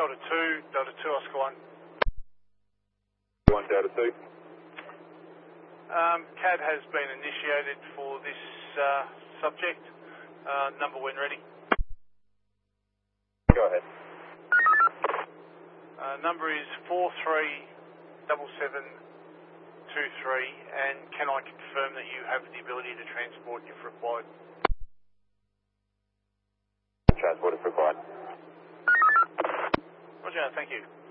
Delta 2 Oscar 1. 1 Delta 2. CAD has been initiated for this subject. Number when ready. Go ahead. Number is 437723, and can I confirm that you have the ability to transport if required? Transport if required. Roger, thank you.